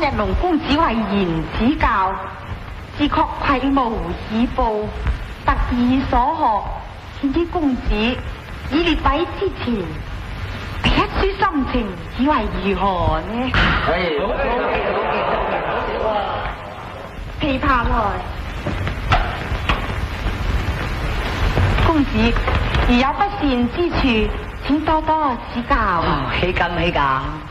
石龙公子为言指教，自确愧无以报，特意所学，请知公子以列位之前，第一书心情以为如何呢？琵琶来，公子如有不善之處，請多多指教。 起咁起㗎。